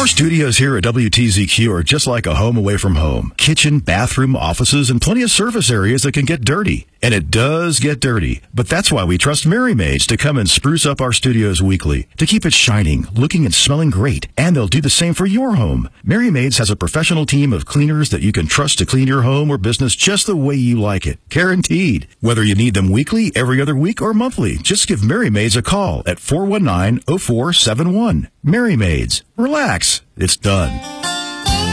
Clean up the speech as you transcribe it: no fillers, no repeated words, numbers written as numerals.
studios here at WTZQ are just like a home away from home. Kitchen, bathroom, offices, and plenty of surface areas that can get dirty. And it does get dirty. But that's why we trust Merry Maids to come and spruce up our studios weekly, to keep it shining, looking and smelling great. And they'll do the same for your home. Merry Maids has a professional team of cleaners that you can trust to clean your home or business just the way you like it. Guaranteed. Whether you need them weekly, every other week, or monthly, just give Merry Maids a call at 419-0471. Merry Maids. Relax. It's done.